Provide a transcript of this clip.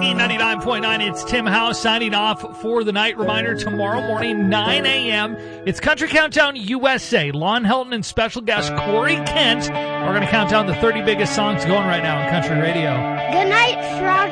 Froggy 99.9. It's Tim House signing off for the night. Reminder, tomorrow morning, 9 a.m., it's Country Countdown USA. Lon Helton and special guest Corey Kent are going to count down the 30 biggest songs going right now on country radio. Good night, Froggy.